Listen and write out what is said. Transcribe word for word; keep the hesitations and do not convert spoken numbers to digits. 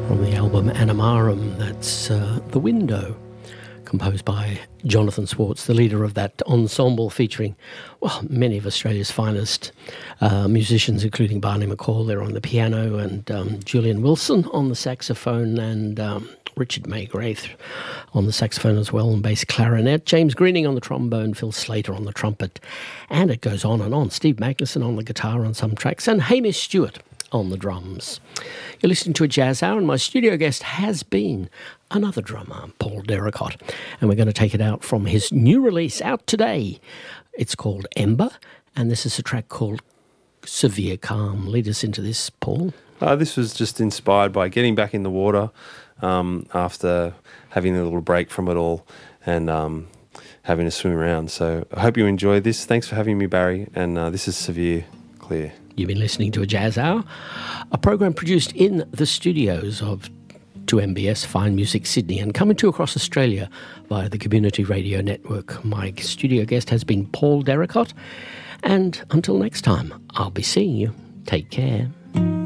From the album Animarum, that's uh, The Window, composed by Jonathan Swartz, the leader of that ensemble featuring, well, many of Australia's finest uh, musicians, including Barney McCall there on the piano, and um, Julian Wilson on the saxophone, and um, Richard Maygraith on the saxophone as well, and bass clarinet, James Greening on the trombone, Phil Slater on the trumpet, and it goes on and on. Steve Magnuson on the guitar on some tracks, and Hamish Stewart on the drums. You're listening to a Jazz Hour, and my studio guest has been another drummer, Paul Derricott, and we're going to take it out from his new release out today. It's called Ember, and this is a track called Severe Calm. Lead us into this, Paul. Uh, this was just inspired by getting back in the water um, after having a little break from it all and um, having a swim around. So I hope you enjoy this. Thanks for having me, Barry, and uh, this is Severe Clear. You've been listening to a Jazz Hour, a program produced in the studios of two M B S Fine Music Sydney and coming to across Australia via the Community Radio Network. My studio guest has been Paul Derricott, and until next time, I'll be seeing you. Take care.